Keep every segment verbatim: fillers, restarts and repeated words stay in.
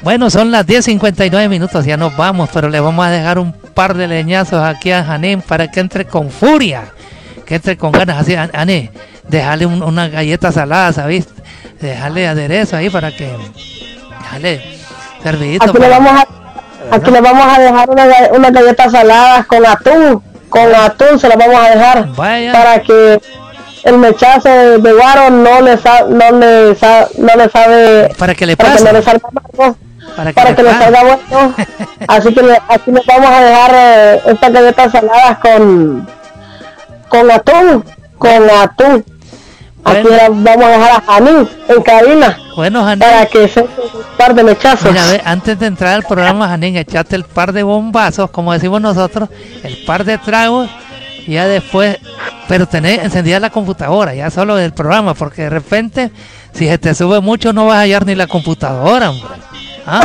Bueno, son las diez cincuenta y nueve minutos, ya nos vamos, pero le vamos a dejar un par de leñazos aquí a Janine para que entre con furia, que entre con ganas. Así, Ané, dejarle un, una galleta salada, ¿sabes? Dejarle aderezo ahí para que... Dejarle servidito. Aquí, para... le, vamos a, aquí le vamos a dejar una, unas galletas saladas con atún, con atún se las vamos a dejar. Vaya. Para que el mechazo de, de guaro no le, sa, no, le sa, no le sabe... Para que le para pase. Que no le salga amargo. Para que, para le, que le salga bueno. Así que le, aquí les vamos a dejar eh, estas galletas saladas con con atún, con atún. Bueno. Aquí vamos a dejar a Janine en cabina. Bueno, Janine, para que se un par de mechazos. Mira, ve, antes de entrar al programa, Janine, echaste el par de bombazos, como decimos nosotros, el par de tragos, y ya después, pero tenés encendida la computadora, ya solo del programa, porque de repente, si se te sube mucho, no vas a hallar ni la computadora, hombre. ¿Ah?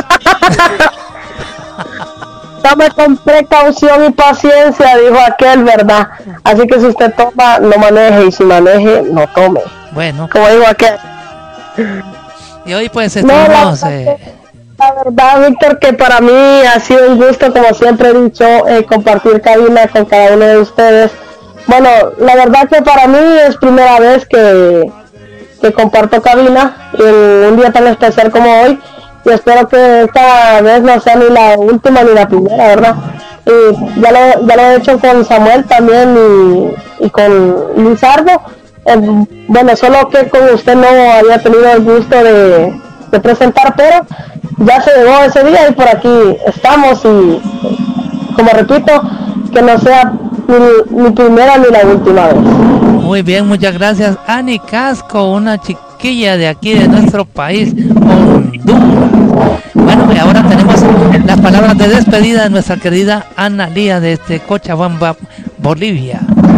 Tome con precaución y paciencia, dijo aquel, ¿verdad? Así que si usted toma, no maneje, y si maneje, no tome. Bueno. Como dijo aquel. Y hoy pues estamos... No, la, eh... la verdad, Víctor, que para mí ha sido un gusto, como siempre he dicho, eh, compartir cabina con cada uno de ustedes. Bueno, la verdad que para mí es primera vez que, que comparto cabina en un día tan especial como hoy. Y espero que esta vez no sea ni la última ni la primera, ¿verdad? Y ya lo, ya lo he hecho con Samuel también y, y con Lizardo. Eh, bueno, solo que con usted no había tenido el gusto de, de presentar, pero ya se llegó ese día y por aquí estamos. Y como repito, que no sea ni, ni primera ni la última vez. Muy bien, muchas gracias. Ani Casco, una chiquilla de aquí de nuestro país, Honduras. Bueno, y ahora tenemos las palabras de despedida de nuestra querida Ana Lía desde Cochabamba, Bolivia.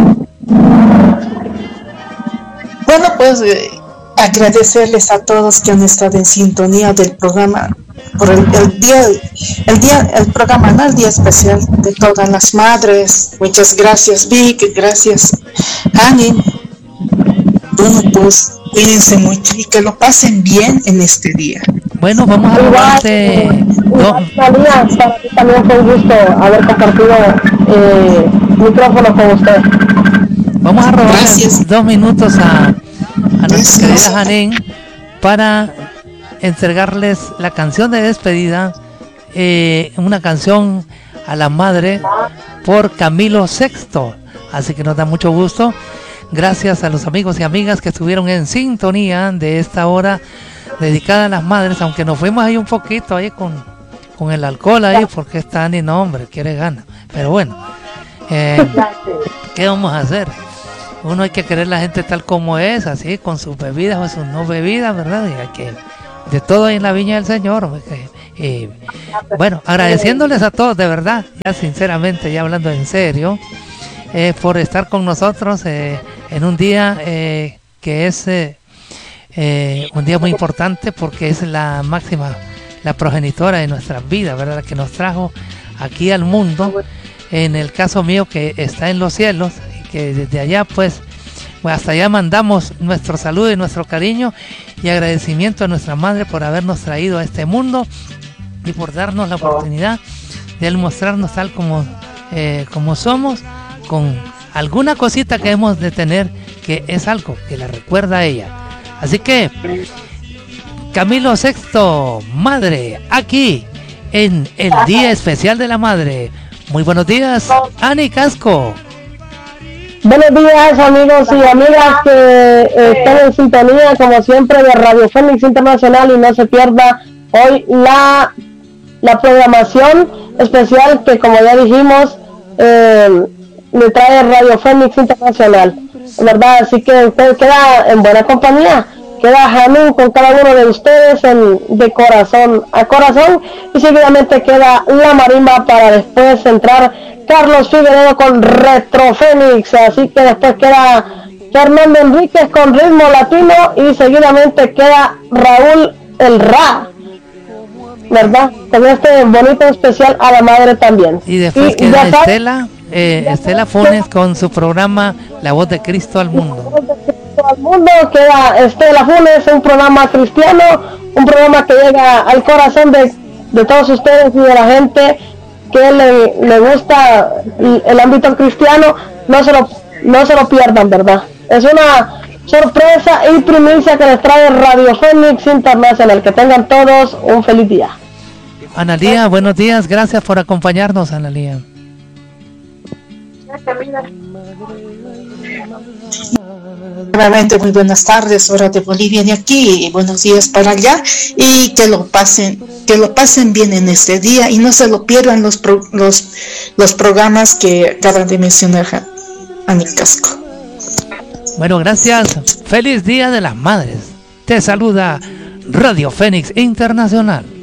Bueno, pues eh, agradecerles a todos que han estado en sintonía del programa por el, el día, el día, el programa, ¿no? El día especial de todas las madres. Muchas gracias, Vic, gracias, Ani. Bueno, pues cuídense mucho y que lo pasen bien en este día. Bueno, vamos a robarte dos. Para mí también fue un gusto haber compartido eh, micrófono con usted. Vamos a robar dos minutos a, a nuestra querida Janine para entregarles la canción de despedida, eh, una canción a la madre por Camilo Sexto. Así que nos da mucho gusto. Gracias a los amigos y amigas que estuvieron en sintonía de esta hora dedicada a las madres, aunque nos fuimos ahí un poquito ahí con, con el alcohol ahí, porque está ni nombre, quiere ganas. Pero bueno, eh, ¿qué vamos a hacer? Uno hay que querer la gente tal como es, así, con sus bebidas o sus no bebidas, ¿verdad? Y hay que, de todo hay en la viña del Señor. Y, bueno, agradeciéndoles a todos, de verdad, ya sinceramente, ya hablando en serio, eh, por estar con nosotros eh, en un día eh, que es... Eh, Eh, un día muy importante porque es la máxima, la progenitora de nuestras vidas, ¿verdad? La que nos trajo aquí al mundo, en el caso mío que está en los cielos, y que desde allá pues, pues hasta allá mandamos nuestro saludo y nuestro cariño y agradecimiento a nuestra madre por habernos traído a este mundo y por darnos la oportunidad de mostrarnos tal como, eh, como somos, con alguna cosita que hemos de tener que es algo que la recuerda a ella. Así que, Camilo Sexto, madre, aquí en el Día Especial de la Madre. Muy buenos días, Ani Casco. Buenos días, amigos y amigas que eh, están en sintonía, como siempre, de Radio Fénix Internacional, y no se pierda hoy la, la programación especial que, como ya dijimos, eh, le trae Radio Fénix Internacional, ¿verdad? Así que usted queda en buena compañía, queda Janine con cada uno de ustedes en, de corazón a corazón, y seguidamente queda la marimba para después entrar Carlos Figueredo con Retro Fénix, así que después queda Fernando Enríquez con ritmo latino y seguidamente queda Raúl el Ra, ¿verdad? Con este bonito especial a la madre también. Y después y, queda y Estela, eh, Estela Funes con su programa La Voz de Cristo al Mundo. Al mundo queda Estela Funes, un programa cristiano, un programa que llega al corazón de de todos ustedes y de la gente que le, le gusta el ámbito cristiano, no se lo, no se lo pierdan, ¿verdad? Es una sorpresa y primicia que les trae Radio Fénix Internacional. Que tengan todos un feliz día. Analía, buenos días, gracias por acompañarnos, Analía. Nuevamente muy buenas tardes, hora de Bolivia y aquí, y buenos días para allá, y que lo pasen, que lo pasen bien en este día y no se lo pierdan los pro, los, los programas que acaban de mencionar Ani Casco. Bueno, gracias. Feliz Día de las Madres. Te saluda Radio Fénix Internacional.